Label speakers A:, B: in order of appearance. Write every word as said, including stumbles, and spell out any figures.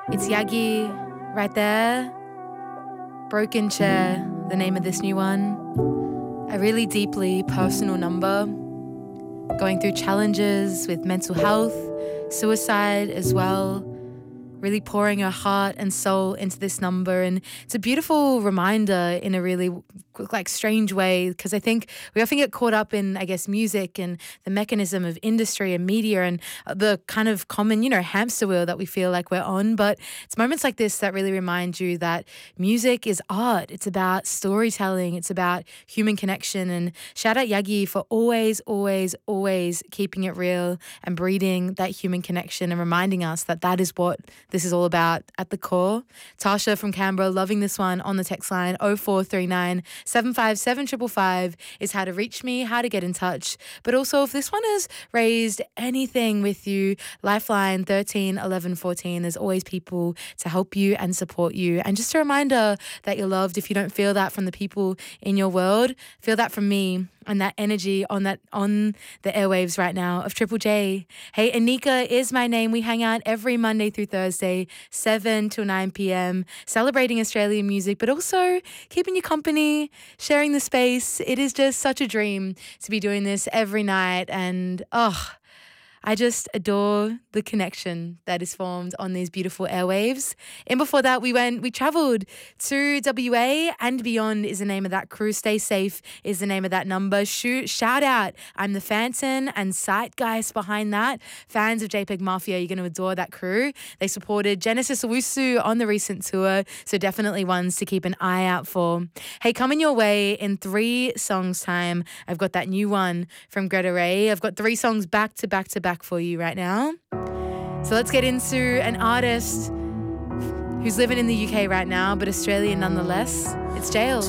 A: It's Yagi right there. Broken Chair, the name of this new one. A really deeply personal number. Going through challenges with mental health, suicide as well. Really pouring her heart and soul into this number. And it's a beautiful reminder in a really like strange way, because I think we often get caught up in, I guess, music and the mechanism of industry and media and the kind of common, you know, hamster wheel that we feel like we're on. But it's moments like this that really remind you that music is art. It's about storytelling. It's about human connection. And shout out Yagi for always, always, always keeping it real and breeding that human connection and reminding us that that is what this is all about at the core. Tasha from Canberra, loving this one on the text line oh four three nine, seven five seven, five five five is how to reach me, how to get in touch. But also if this one has raised anything with you, Lifeline thirteen eleven fourteen, there's always people to help you and support you. And just a reminder that you're loved. If you don't feel that from the people in your world, feel that from me. And that energy on that on the airwaves right now of Triple J. Hey, Anika is my name. We hang out every Monday through Thursday, seven to nine p.m, celebrating Australian music, but also keeping you company, sharing the space. It is just such a dream to be doing this every night. And oh, I just adore the connection that is formed on these beautiful airwaves. And before that, we went, we travelled to W A and beyond is the name of that crew. Stay Safe is the name of that number. Shoot, shout out, I'm the Phantom and Zeitgeist behind that. Fans of JPEG Mafia, you're going to adore that crew. They supported Genesis Owusu on the recent tour, so definitely ones to keep an eye out for. Hey, coming your way in three songs time, I've got that new one from Greta Ray. I've got three songs back to back to back for you right now. So let's get into an artist who's living in the U K right now, but Australian nonetheless. It's Jail.